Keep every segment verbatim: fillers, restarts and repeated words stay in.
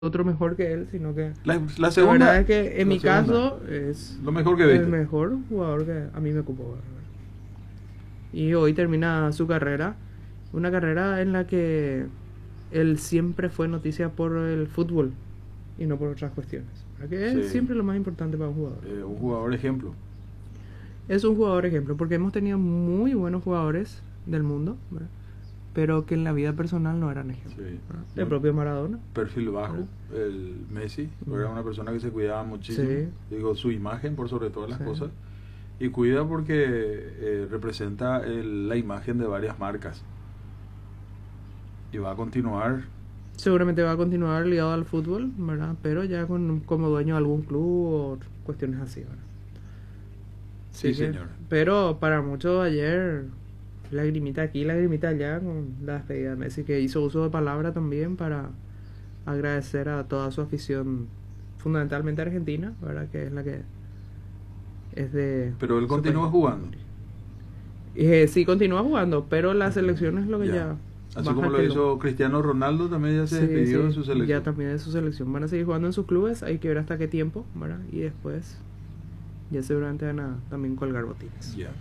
otro mejor que él, sino que La, la la segunda. verdad es que en la mi segunda. caso es Lo mejor que el viste. mejor jugador que a mí me ocupó. Y hoy termina su carrera, una carrera en la que él siempre fue noticia por el fútbol y no por otras cuestiones. Que es Sí. siempre lo más importante para un jugador. Eh, un jugador ejemplo. Es un jugador ejemplo, porque hemos tenido muy buenos jugadores del mundo, ¿verdad? Pero que en la vida personal no eran ejemplos. Sí. ¿verdad? El propio Maradona. Perfil bajo. Sí. El Messi Mm. era una persona que se cuidaba muchísimo. Sí. Digo, su imagen por sobre todas las Sí. cosas. Y cuida porque eh, representa el- la imagen de varias marcas. Y va a continuar. Seguramente va a continuar ligado al fútbol, ¿verdad? Pero ya con, como dueño de algún club o cuestiones así, ¿verdad? Sí, Así que- señor. Pero para muchos ayer, lagrimita aquí, lagrimita allá con la despedida de Messi, que hizo uso de palabra también para agradecer a toda su afición, fundamentalmente argentina, ¿verdad? Que es la que es de... Pero él su continúa país. jugando. Eh, sí, continúa jugando, pero la selección es lo que Ya. ya... Así baja como el lo telón. hizo Cristiano Ronaldo, también ya se Sí, despidió sí, de su selección. ya también de su selección. Van a seguir jugando en sus clubes, hay que ver hasta qué tiempo, ¿verdad? Y después ya seguramente van a también colgar botines. Ya.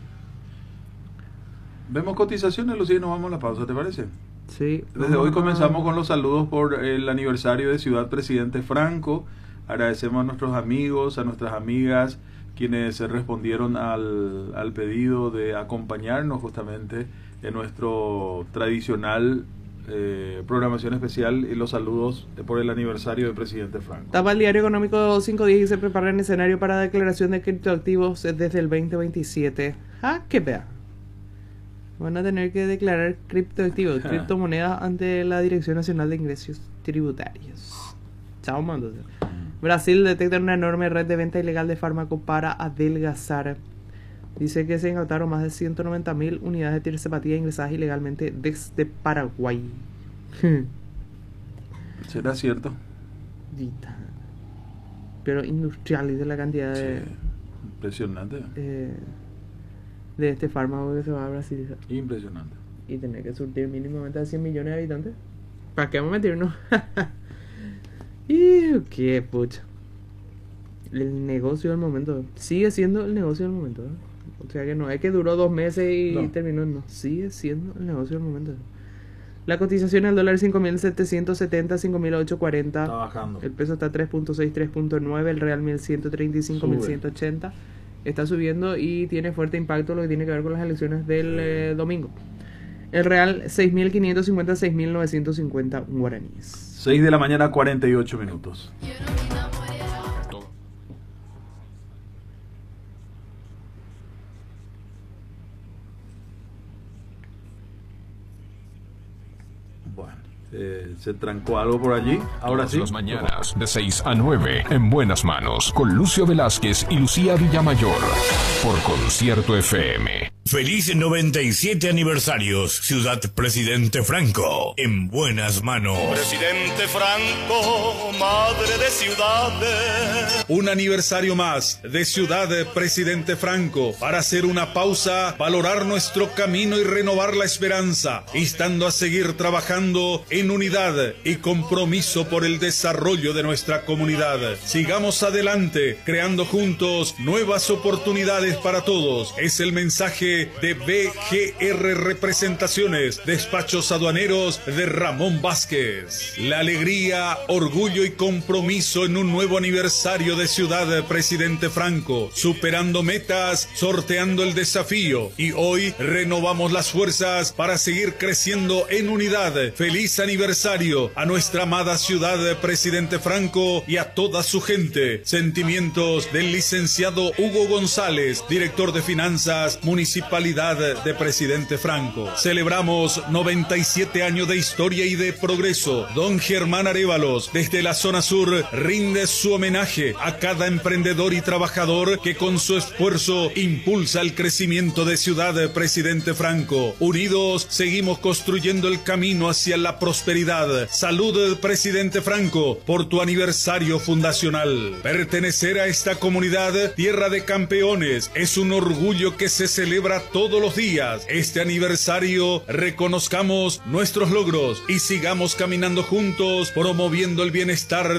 Vemos cotizaciones, Lucía, y nos vamos a la pausa, ¿te parece? Sí. Desde hoy vamos a- comenzamos con los saludos por el aniversario de Ciudad Presidente Franco. Agradecemos a nuestros amigos, a nuestras amigas, quienes respondieron al, al pedido de acompañarnos justamente en nuestro tradicional eh, programación especial y los saludos por el aniversario del Presidente Franco. Tapa el diario económico cinco diez y se prepara el escenario para declaración de criptoactivos desde el veinte veintisiete. ¡Ah, qué pea! Van a tener que declarar criptoactivos, criptomonedas ante la Dirección Nacional de Ingresos Tributarios. Chao, mando. Brasil detecta una enorme red de venta ilegal de fármaco para adelgazar. Dice que se incautaron más de ciento noventa mil unidades de tirzepatía ingresadas ilegalmente desde Paraguay. ¿Será cierto? Dita. Pero industrial, de la cantidad de, Sí, impresionante. eh, de este fármaco que se va a Brasil Impresionante. y tener que surtir mínimamente a cien millones de habitantes. ¿Para qué vamos a meternos? Y qué pucha. El negocio del momento sigue siendo el negocio del momento, ¿eh? O sea que no es que duró dos meses y No. terminó, no, sigue siendo el negocio del momento. La cotización al dólar cinco mil setecientos setenta, cinco mil ochocientos cuarenta. Está bajando. El peso está tres punto seis, tres punto nueve, el real mil ciento treinta y cinco, mil ciento ochenta. Está subiendo y tiene fuerte impacto lo que tiene que ver con las elecciones del eh, domingo. El real seis mil quinientos cincuenta, seis mil novecientos cincuenta guaraníes. seis de la mañana, cuarenta y ocho minutos. Bueno, eh, se trancó algo por allí. Ahora Todas sí. las mañanas de seis a nueve en Buenas Manos con Lucio Velázquez y Lucía Villamayor por Concierto F M. Feliz noventa y siete aniversarios, Ciudad Presidente Franco, en buenas manos. Presidente Franco, madre de ciudades. Un aniversario más de Ciudad Presidente Franco para hacer una pausa, valorar nuestro camino y renovar la esperanza, instando a seguir trabajando en unidad y compromiso por el desarrollo de nuestra comunidad. Sigamos adelante, creando juntos nuevas oportunidades para todos. Es el mensaje de B G R Representaciones, despachos aduaneros de Ramón Vázquez. La alegría, orgullo y compromiso en un nuevo aniversario de Ciudad Presidente Franco, superando metas, sorteando el desafío, y hoy renovamos las fuerzas para seguir creciendo en unidad. Feliz aniversario a nuestra amada Ciudad Presidente Franco y a toda su gente. Sentimientos del licenciado Hugo González, director de Finanzas, Municipalidad de Presidente Franco. Celebramos noventa y siete años de historia y de progreso. Don Germán Arévalos, desde la zona sur, rinde su homenaje a cada emprendedor y trabajador que con su esfuerzo impulsa el crecimiento de Ciudad Presidente Franco. Unidos, seguimos construyendo el camino hacia la prosperidad. Salud, Presidente Franco, por tu aniversario fundacional. Pertenecer a esta comunidad, tierra de campeones, es un orgullo que se celebra celebra todos los días este aniversario. Reconozcamos nuestros logros y sigamos caminando juntos promoviendo el bienestar